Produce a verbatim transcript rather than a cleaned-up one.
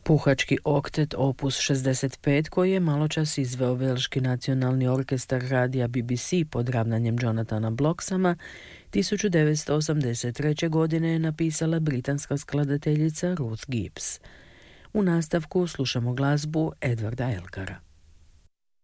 Puhački oktet Opus šezdeset pet koji je maločas izveo Velški nacionalni orkestar radija B B C pod ravnanjem Jonathana Blocksama, tisuću devetsto osamdeset treće. godine je napisala britanska skladateljica Ruth Gibbs. U nastavku slušamo glazbu Edwarda Elgara.